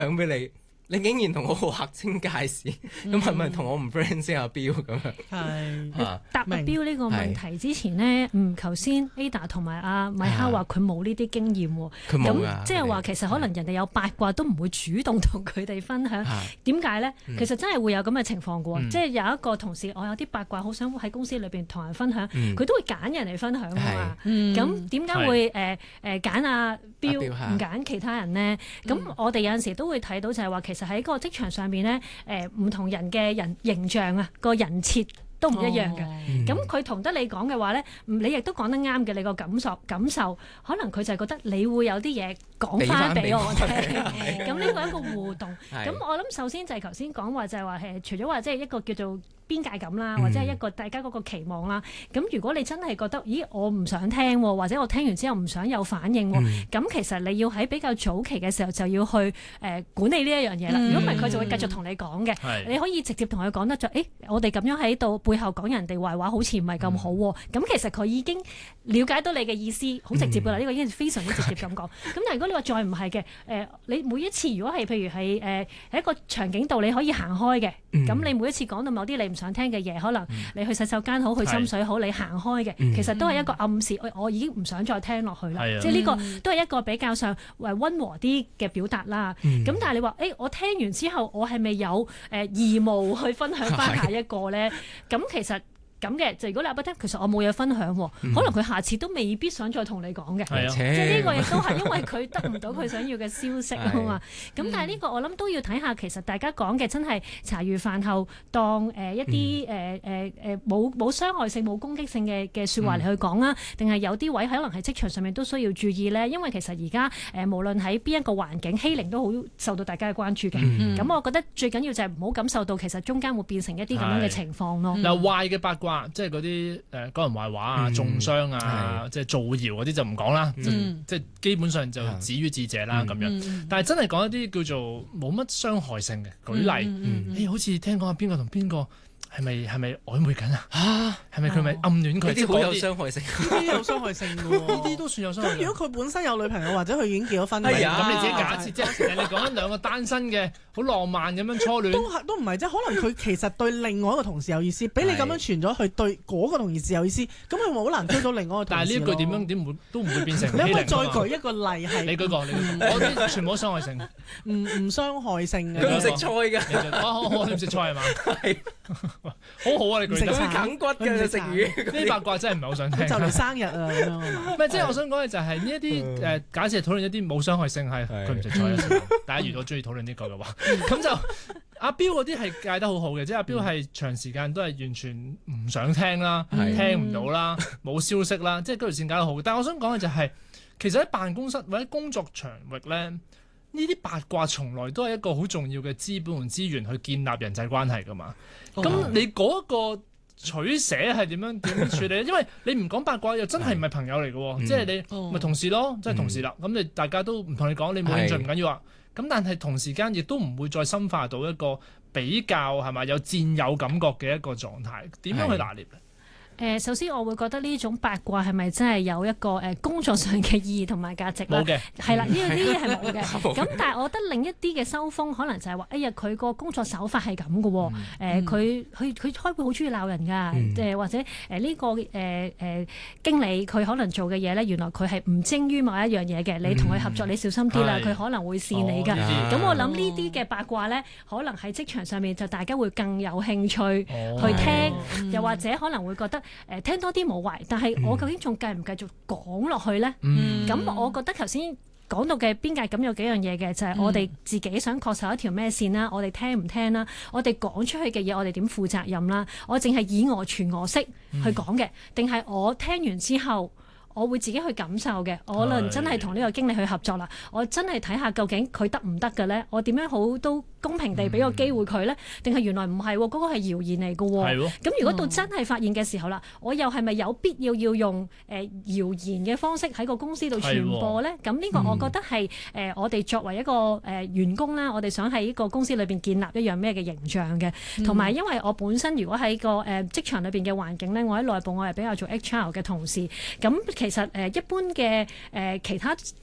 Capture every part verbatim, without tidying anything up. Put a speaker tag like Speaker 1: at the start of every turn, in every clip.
Speaker 1: 享俾你。你竟然同我劃清界線，咁係咪同我唔 friend 先阿標咁樣？
Speaker 2: 係
Speaker 3: 答阿標呢個問題之前呢，嗯，頭先 Ada 同埋阿米哈話佢冇呢啲經驗喎，咁即係話其實可能人哋有八卦都唔會主動同佢哋分享，點解呢？其實真係會有咁嘅情況嘅喎，即係有一個同事，我有啲八卦好想喺公司裏邊同人分享，佢都會揀人嚟分享㗎嘛。咁點解會誒誒揀阿標唔揀其他人呢？咁我哋有陣時都會睇到就係話其實喺個職場上面咧，誒唔同人嘅人形象啊，個人設都唔一樣嘅。咁佢同得你講嘅話咧，你亦都講得啱嘅。你個感受感受，可能佢就係覺得你會有啲嘢講翻俾我聽。咁呢個係一個互動。咁我諗首先就係頭先講話就係話誒，除咗話即係一個叫做邊界感啦，或者係一個大家嗰個期望啦。咁、嗯、如果你真係覺得，咦，我唔想聽，或者我聽完之後唔想有反應，咁、嗯、其實你要喺比較早期嘅時候就要去誒、呃、管理呢一樣嘢啦。如果唔係，佢就會繼續同你講嘅。嗯、你可以直接同佢講得就，誒，我哋咁樣喺度背後講人哋壞話，好似唔係咁好。咁、嗯、其實佢已經了解到你嘅意思，好直接噶啦。呢、嗯、個已經非常之直接咁講。咁但係如果你話再唔係嘅，誒、呃，你每一次如果係譬如係誒喺一個場景度你可以行開嘅，咁、嗯、你每一次講到某啲你唔想聽嘅嘢，可能你去洗手間好，去斟水好，你行開嘅，其實都係一個暗示，我已經唔想再聽落去啦。即係呢個都係一個比較上誒溫和啲嘅表達啦。咁、嗯、但係你話，誒、欸、我聽完之後，我係咪有誒義務去分享翻下一個咧？咁其實。咁嘅，就如果你話不聽，其實我冇嘢分享喎，嗯、可能佢下次都未必想再同你講嘅，嗯、即係呢個亦都係因為佢得唔到佢想要嘅消息啊嘛。咁但係呢個我諗都要睇下，其實大家講嘅真係茶餘飯後當誒一啲誒誒誒冇冇傷害性、冇攻擊性嘅嘅説話嚟去講啊，定係、嗯、有啲位可能喺職場上面都需要注意咧。因為其實而家誒無論喺邊一個環境，欺凌都好受到大家嘅關注嘅。咁、嗯嗯、我覺得最緊要就係唔好感受到其實中間會變成一啲咁樣嘅情況咯。
Speaker 2: 嗱、嗯，壞嘅八卦。即係嗰啲誒講人壞話啊、中傷啊、即係造謠嗰啲就唔講啦，即係基本上就止於智者啦咁樣。但係真係講一啲叫做冇乜傷害性嘅，舉例，誒好似聽講啊邊個同邊個係咪係咪曖昧緊啊？嚇，係咪佢咪暗戀佢？呢啲好有傷害性，
Speaker 4: 呢啲有傷害性嘅喎，
Speaker 2: 呢啲都算有傷害性。
Speaker 4: 咁如果佢本身有女朋友或者佢已經結咗婚，
Speaker 2: 咁你自己假設啫。人哋講緊兩個單身嘅好浪漫咁樣初戀，
Speaker 4: 都係都唔係啫。可能佢其實對另外一個同事有意思，俾你咁樣傳咗去對嗰個同事有意思，咁佢好難追到另外一個同事。但係呢一句點樣點會都唔會變成？你可唔可以再舉一個例係？
Speaker 2: 你舉個，我啲全部都傷害性，
Speaker 4: 唔唔傷害性嘅。
Speaker 1: 佢唔食菜㗎，
Speaker 2: 好好你唔食菜係嘛？係，好好啊！你
Speaker 1: 食啃骨嘅食魚，
Speaker 2: 呢啲八卦真係唔係好想聽。
Speaker 4: 就嚟生日啊咁樣。
Speaker 2: 唔係，即係我想講嘅就係呢一啲誒，假設係討論一啲冇傷害性係佢唔食菜嘅時候，大家如果中意討論呢個嘅話，咁就阿標嗰啲係戒得好好嘅，即係阿標係長時間都係完全唔想聽啦，聽唔到啦，冇消息啦，即係嗰條線戒得好。但係我想講嘅就係，其實喺辦公室或者工作場域咧，呢啲八卦從來都係一個好重要嘅資本同資源去建立人際關係噶嘛。咁、oh. 你嗰個取捨係點樣點樣處理？因為你唔講八卦又真係唔係朋友嚟嘅喎，嗯、即係你咪、oh. 同事咯，即係同事啦。咁、嗯、你大家都唔同你講，你冇興趣唔緊要啊。咁但係同時間亦都唔會再深化到一個比較係咪有戰友感覺嘅一個狀態，點樣去拿捏咧？
Speaker 3: 誒，首先我會覺得呢種八卦係咪真係有一個誒工作上嘅意義同埋價值咧？冇嘅，係啦，呢呢啲係冇嘅。咁但係我覺得另一啲嘅收風，可能就係話，哎呀，佢個工作手法係咁嘅喎。誒，佢佢佢開會好中意鬧人㗎。誒，或者誒呢個誒誒經理，佢可能做嘅嘢咧，原來佢係唔精於某一樣嘢嘅。你同佢合作，你小心啲啦，佢可能會試你㗎。咁我諗呢啲嘅八卦咧，可能喺職場上面就大家會更有興趣去聽，又或者可能會覺得。誒聽多啲冇壞，但係我究竟仲繼唔繼續講落去咧？咁、嗯、我覺得頭先講到嘅邊界感有幾樣嘢嘅，就係、是、我哋自己想確守一條咩線啦，我哋聽唔聽啦，我哋講出去嘅嘢，我哋點負責任啦？我淨係以訛傳訛式去講嘅，定係、嗯、我聽完之後？我會自己去感受嘅，我可能真係同呢個經理去合作啦。我真係睇下究竟佢得唔得嘅咧？我點樣好都公平地俾個機會佢咧？定係原來唔係喎？嗰個係謠言嚟嘅喎。咁如果到真係發現嘅時候啦，我又係咪有必要要用誒謠言嘅方式喺個公司度傳播咧？咁呢個我覺得係誒我哋作為一個誒員工啦，我哋想喺呢個公司裏邊建立一樣咩嘅形象嘅，同埋因為我本身如果喺個誒職場裏邊嘅環境咧，我喺內部我係比較做 H R 嘅同事咁。其實誒一般嘅誒其他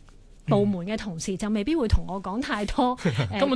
Speaker 3: 部門嘅同事就未必會同我講太多，根
Speaker 2: 本